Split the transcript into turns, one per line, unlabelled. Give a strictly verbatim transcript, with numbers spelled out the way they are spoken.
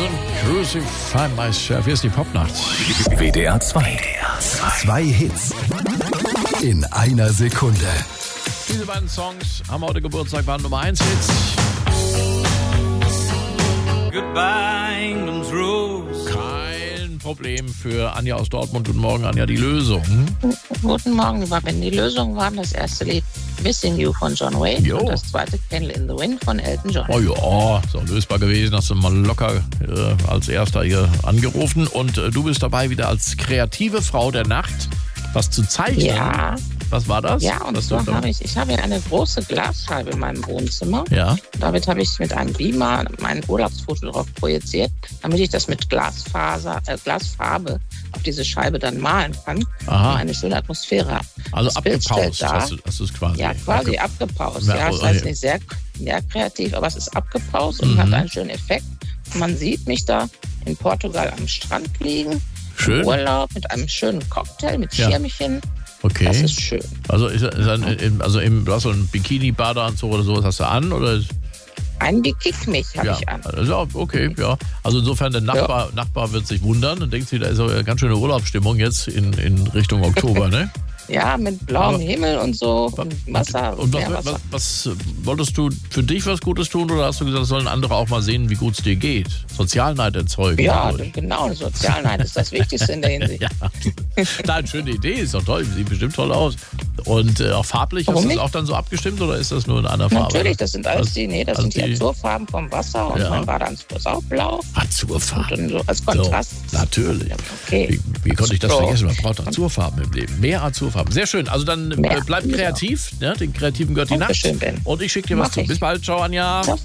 und Crucify Myself. Hier ist die Popnacht.
W D R zwei. Zwei Hits in einer Sekunde.
Diese beiden Songs haben heute Geburtstag, waren Nummer eins Hits.
Goodbye, England's Rose.
Kein Problem für Anja aus Dortmund. Guten Morgen, Anja, die Lösung.
Guten Morgen, lieber Ben. Die Lösung waren das erste Lied Missing You von John Wayne
Jo.
und das zweite Candle in the Wind von Elton John.
Oh ja, ist auch lösbar gewesen. Hast du mal locker äh, als Erster hier angerufen. Und äh, du bist dabei wieder als kreative Frau der Nacht was zu zeichnen.
Ja,
Was war das?
ja, und
Was
zwar
du da-
habe ich, ich habe eine große Glasscheibe in meinem Wohnzimmer.
Ja,
Damit habe ich mit einem Beamer mein Urlaubsfoto drauf projiziert, damit ich das mit Glasfaser, äh, Glasfarbe auf diese Scheibe dann malen kann
Aha.
und eine schöne Atmosphäre habe.
also
Das Bild stellt
abgepaust
dar-
hast du, hast du es quasi.
Ja, quasi
Abge-
abgepaust.
Ja,
Ja,
oh,
das heißt
oh,
nicht sehr, sehr kreativ, aber es ist abgepaust und
Mhm.
hat einen schönen Effekt. Und man sieht mich da in Portugal am Strand liegen,
Schön.
im Urlaub mit einem schönen Cocktail, mit
Ja.
Schirmchen.
Okay.
Das ist schön.
Also, ist, ist ein, im, also im, du hast so einen Bikini-Badeanzug oder sowas hast du an? Oder?
Ein Kick mich habe
Ja,
ich an.
also, okay, ja. Also insofern, der Nachbar, Nachbar wird sich wundern und denkt sich, da ist aber eine ganz schöne Urlaubsstimmung jetzt in, in Richtung Oktober, ne?
Ja, mit blauem
Aber-
Himmel und so und Wasser.
Und was,
Meerwasser.
was, was wolltest du für dich was Gutes tun oder hast du gesagt, sollen andere auch mal sehen, wie gut es dir geht? Sozialneid erzeugen.
Ja,
Also,
genau. Sozialneid ist das Wichtigste in der Hinsicht.
ja. Nein, schöne Idee, ist doch toll, sieht bestimmt toll aus. Und äh, auch farblich,
Warum
hast du das
nicht?
auch dann so abgestimmt oder ist das nur in einer Farbe?
Natürlich, das sind alles
Also-
die, nee, das
also
sind die
die-
Azurfarben vom Wasser und
Ja.
mein Badeanzug ist auch blau.
Azurfarben.
Und dann so als Kontrast.
So, natürlich.
Okay.
Wie, wie konnte ich das
So.
vergessen? Man braucht Azurfarben im Leben. Mehr Azurfarben. Sehr schön. Also dann
Mehr.
äh, bleib kreativ. Ne? Den Kreativen gehört die Nacht.
Dankeschön, Ben.
Und ich schicke dir was
Mach
zu.
ich.
Bis bald. Ciao, Anja.
Ciao.